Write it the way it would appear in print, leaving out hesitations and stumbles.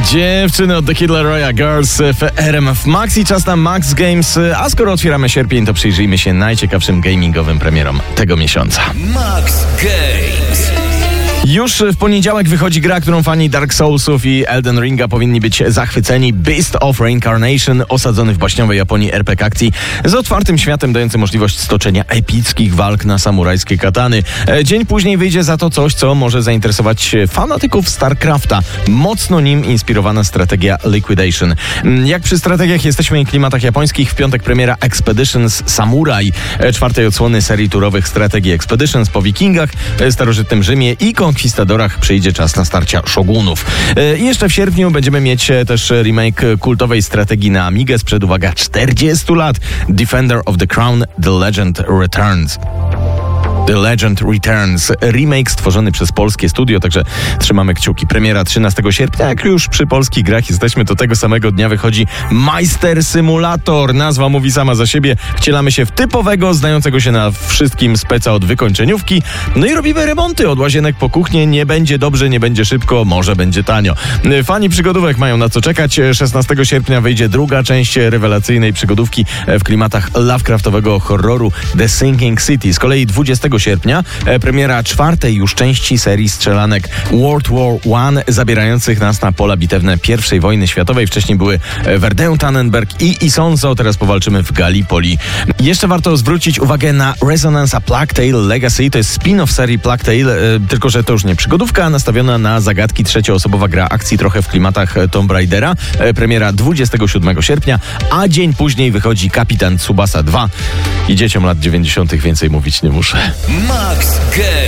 Dziewczyny od The Kid Laroi, Girls w RMF Max i czas na Max Games. A skoro otwieramy sierpień, to przyjrzyjmy się najciekawszym gamingowym premierom tego miesiąca. Max Games. Już w poniedziałek wychodzi gra, którą fani Dark Soulsów i Elden Ringa powinni być zachwyceni. Beast of Reincarnation, osadzony w baśniowej Japonii RPG akcji z otwartym światem, dający możliwość stoczenia epickich walk na samurajskie katany. Dzień później wyjdzie za to coś, co może zainteresować fanatyków StarCrafta. Mocno nim inspirowana strategia Liquidation. Jak przy strategiach jesteśmy w klimatach japońskich, w piątek premiera Expeditions Samurai, czwartej odsłony serii turowych strategii Expeditions po wikingach, starożytnym Rzymie i konkwistadorach przyjdzie czas na starcia szogunów. I jeszcze w sierpniu będziemy mieć też remake kultowej strategii na Amigę sprzed, uwaga, 40 lat. Defender of the Crown, The Legend Returns. The Legend Returns, remake stworzony przez polskie studio, także trzymamy kciuki. Premiera 13 sierpnia, jak już przy polskich grach jesteśmy, to tego samego dnia wychodzi Meister Simulator. Nazwa mówi sama za siebie. Wcielamy się w typowego, znającego się na wszystkim speca od wykończeniówki. No i robimy remonty od łazienek po kuchnię. Nie będzie dobrze, nie będzie szybko, może będzie tanio. Fani przygodówek mają na co czekać. 16 sierpnia wyjdzie druga część rewelacyjnej przygodówki w klimatach Lovecraftowego horroru The Sinking City. Z kolei 20 sierpnia premiera czwartej już części serii strzelanek World War I, zabierających nas na pola bitewne I wojny światowej. Wcześniej były Verdun, Tannenberg i Isonzo, teraz powalczymy w Gallipoli. Jeszcze warto zwrócić uwagę na Resonance A Plague Tale Legacy. To jest spin-off serii Plague Tale, tylko że to już nie przygodówka, nastawiona na zagadki, trzecioosobowa gra akcji trochę w klimatach Tomb Raidera. Premiera 27 sierpnia, a dzień później wychodzi Kapitan Tsubasa 2 i dzieciom lat 90. więcej mówić nie muszę. Max Games.